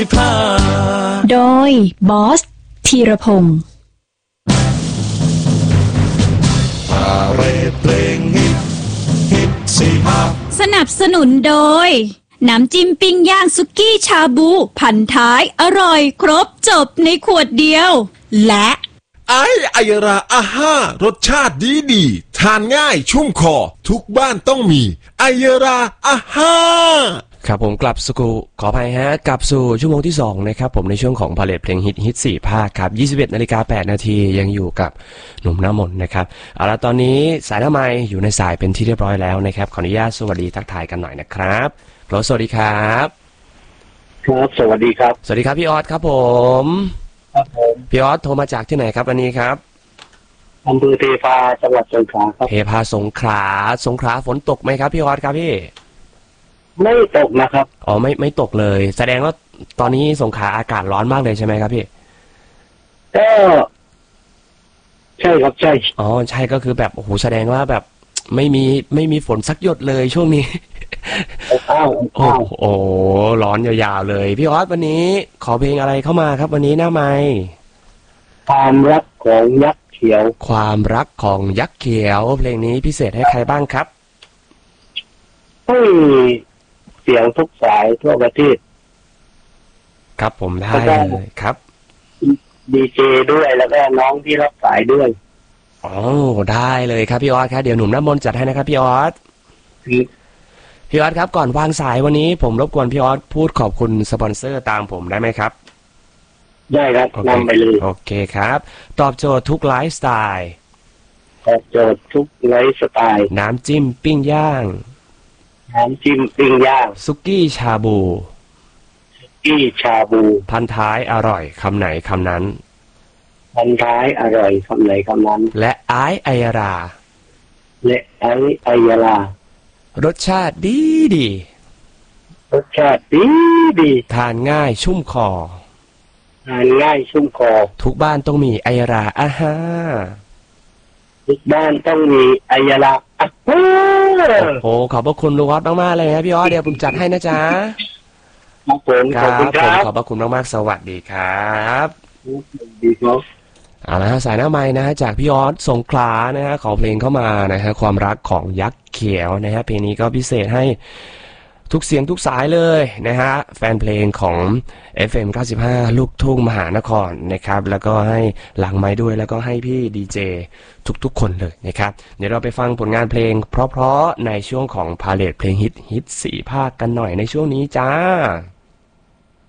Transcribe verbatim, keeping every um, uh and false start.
โดยบอสธีรพงศ์พาเรดเพลงฮิตฮิตสี่ภาคสนับสนุนโดยน้ำจิ้มปิ้งย่างสุกี้ชาบูพันท้ายอร่อยครบจบในขวดเดียวและไอไอยราอาห้ารสชาติดีดีทานง่ายชุ่มคอทุกบ้านต้องมีไอยราอาห้าครับผมกลับสู่ขออภัยฮะกลับสู่ชั่วโมงที่สองนะครับผมในช่วงของพาเลทเพลงฮิตฮิตสี่ภาคครับยี่สิบเอ็ดนาฬิกาแปดนาทียังอยู่กับหนุ่มหน้ามนนะครับเอาละตอนนี้สายหน้าไมค์อยู่ในสายเป็นที่เรียบร้อยแล้วนะครับขออนุญาตสวัสดีทักทายกันหน่อยนะครับฮัลโหลสวัสดีครับครับสวัสดีครับสวัสดีครับพี่ออสครับผมครับผมพี่ออสโทรมาจากที่ไหนครับวันนี้ครับอำเภอเทพาจังหวัดสงขลาครับเทพาสงขลาสงขลาฝนตกไหมครับพี่ออสครับพี่ไม่ตกนะครับอ๋อไม่ไม่ตกเลยแสดงว่าตอนนี้สงขลาอากาศร้อนมากเลยใช่ไหมครับพี่ก็ใช่ครับใช่อ๋อใช่ก็คือแบบโอ้โหแสดงว่าแบบไม่มีไม่มีฝนสักหยดเลยช่วงนี้อ้าวโอ้โหร้อนยาวๆเลยพี่ออสวันนี้ขอเพลงอะไรเข้ามาครับวันนี้หน้าไมค์ความรักของยักษ์เขียวความรักของยักษ์เขียวเพลงนี้พิเศษให้ใครบ้างครับให้เสียงทุกสายทั่วประเทศครับผมได้เลยครับดีเจด้วยแล้วก็น้องที่รับสายด้วยอ๋อได้เลยครับพี่ออสครับเดี๋ยวหนุ่มน้ำมนต์จัดให้นะครับพี่ออสพี่ออสครับก่อนวางสายวันนี้ผมรบกวนพี่ออสพูดขอบคุณสปอนเซอร์ตามผมได้ไหมครับได้ครับนำไปเลยโอเคครับตอบโจทย์ทุกไลฟ์สไตล์ตอบโจทย์ทุกไลฟ์สไตล์น้ำจิ้มปิ้งย่างน้ำจิ้มปิ้งย่างสุกี้ชาบูสุกี้ชาบูพันท้ายอร่อยคำไหนคำนั้นพันท้ายอร่อยคำไหนคำนั้นและไอไอยาราและไอไอยารารสชาติดีดีรสชาติดีดีทานง่ายชุ่มคอทานง่ายชุ่มคอทุกบ้านต้องมีไอยาราอาฮาทุกบ้านต้องมีไอยาราอาฮาโอ้ขอบพระคุณลุงออสมากๆเลยนะพี่ออสเดี๋ยวผมจัดให้นะจ๊ะครับผมขอบคุณครับขอบพระคุณมากๆสวัสดีครับดีครับเอาละฮะสายหน้าไม้นะฮะจากพี่ออสสงขลานะฮะขอเพลงเข้ามานะฮะความรักของยักษ์เขียวนะฮะเพลงนี้ก็พิเศษให้ทุกเสียงทุกสายเลยนะฮะแฟนเพลงของ เอฟ เอ็ม เก้าสิบห้า ลูกทุ่งมหานครนะครับแล้วก็ให้หลังไม้ด้วยแล้วก็ให้พี่ดีเจทุกๆคนเลยนะครับเดี๋ยวเราไปฟังผลงานเพลงเพราะๆในช่วงของพาเลทเพลงฮิตฮิตสี่ภาคกันหน่อยในช่วงนี้จ้า